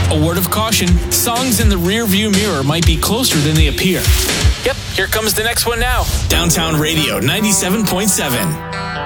A word of caution, songs in the rear-view mirror might be closer than they appear. Yep, here comes the next one now. Downtown Radio 97.7.